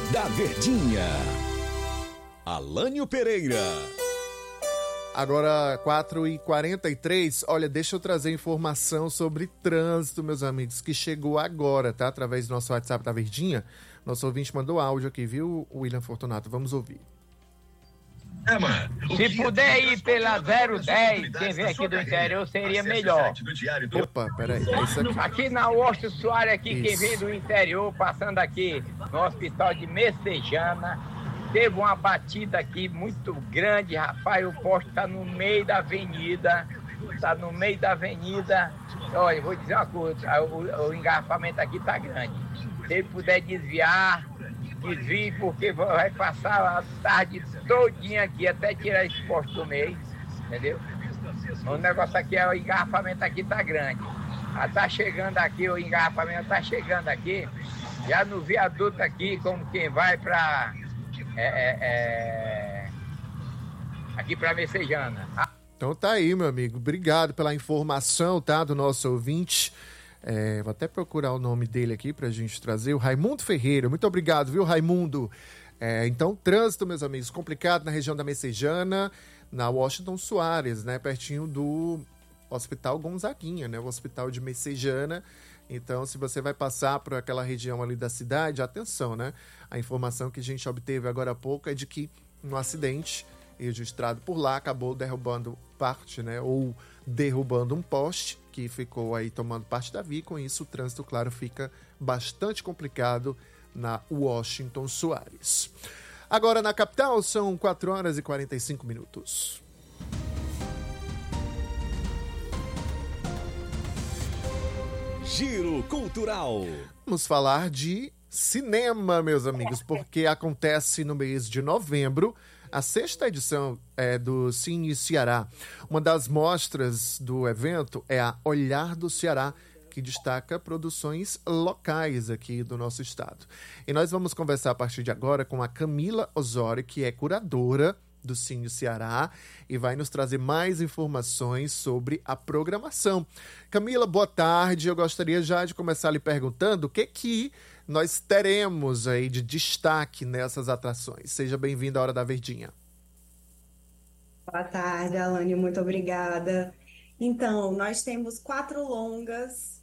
da Verdinha. Alânio Pereira. Agora, 4h43, olha, deixa eu trazer informação sobre trânsito, meus amigos, que chegou agora, tá? Através do nosso WhatsApp da Verdinha. Nosso ouvinte mandou áudio aqui, viu, William Fortunato? Vamos ouvir. Se puder ir pela 010, quem vem aqui do interior seria melhor. Opa, peraí, é isso aqui. Aqui na Washington Soares, aqui, Isso. quem vem do interior, passando aqui no hospital de Messejana, teve uma batida aqui muito grande, rapaz, o poste tá no meio da avenida, olha, eu vou dizer uma coisa, o engarrafamento aqui tá grande. Se ele puder desviar, desvie, porque vai passar a tarde todinha aqui, até tirar esse poste do meio, entendeu? O negócio aqui, o engarrafamento aqui tá grande. Tá chegando aqui, o engarrafamento tá chegando aqui, já no viaduto aqui, como quem vai para aqui para Messejana. Então tá aí, meu amigo. Obrigado pela informação, tá? Do nosso ouvinte. Vou até procurar o nome dele aqui pra gente trazer. O Raimundo Ferreira. Muito obrigado, viu, Raimundo? Então, trânsito, meus amigos, complicado na região da Messejana, na Washington Soares, né? Pertinho do Hospital Gonzaguinha, né? O Hospital de Messejana. Então, se você vai passar por aquela região ali da cidade, atenção, né? A informação que a gente obteve agora há pouco é de que um acidente registrado por lá acabou derrubando parte, né? Ou derrubando um poste que ficou aí tomando parte da via. Com isso, o trânsito, claro, fica bastante complicado na Washington Soares. Agora, na capital, são 4h45. Giro Cultural. Vamos falar de cinema, meus amigos, porque acontece no mês de novembro a 6ª edição do Cine Ceará. Uma das mostras do evento é a Olhar do Ceará, que destaca produções locais aqui do nosso estado. E nós vamos conversar a partir de agora com a Camila Osório, que é curadora do Cine Ceará e vai nos trazer mais informações sobre a programação. Camila, boa tarde. Eu gostaria já de começar lhe perguntando o que nós teremos aí de destaque nessas atrações. Seja bem-vindo à Hora da Verdinha. Boa tarde, Alânio. Muito obrigada. Então, nós temos 4 longas,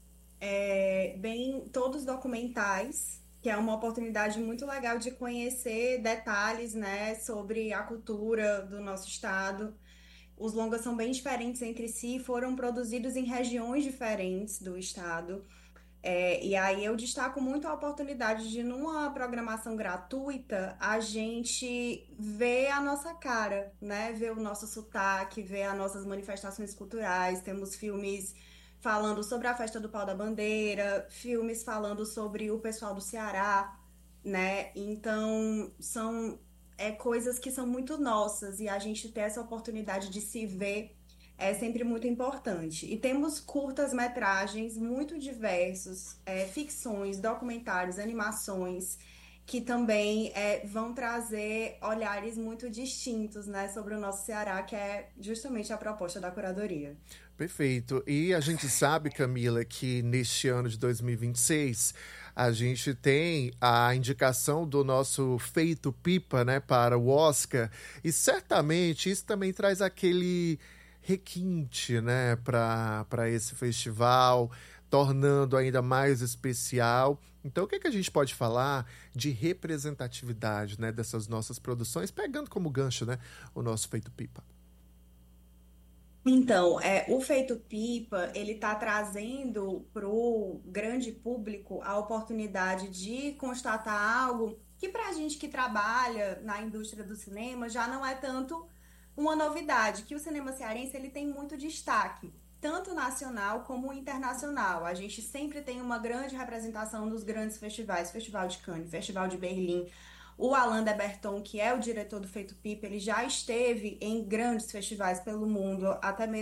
todos documentais, que é uma oportunidade muito legal de conhecer detalhes, né, sobre a cultura do nosso estado. Os longas são bem diferentes entre si, foram produzidos em regiões diferentes do estado. E aí eu destaco muito a oportunidade de, numa programação gratuita, a gente ver a nossa cara, né? Ver o nosso sotaque, ver as nossas manifestações culturais. Temos filmes falando sobre a Festa do Pau da Bandeira, filmes falando sobre o pessoal do Ceará, né? Então, são coisas que são muito nossas e a gente ter essa oportunidade de se ver é sempre muito importante. E temos curtas-metragens muito diversos, ficções, documentários, animações, que também vão trazer olhares muito distintos, né, sobre o nosso Ceará, que é justamente a proposta da curadoria. Perfeito. E a gente sabe, Camila, que neste ano de 2026 a gente tem a indicação do nosso Feito Pipa, né, para o Oscar, e certamente isso também traz aquele requinte, né, para esse festival, tornando ainda mais especial. Então, o que a gente pode falar de representatividade, né, dessas nossas produções, pegando como gancho, né, o nosso Feito Pipa? Então, o Feito Pipa, ele está trazendo para o grande público a oportunidade de constatar algo que, para a gente que trabalha na indústria do cinema, já não é tanto uma novidade, que o cinema cearense ele tem muito destaque, tanto nacional como internacional. A gente sempre tem uma grande representação nos grandes festivais, Festival de Cannes, Festival de Berlim. O Alain de Berton, que é o diretor do Feito Pipa, ele já esteve em grandes festivais pelo mundo, até mesmo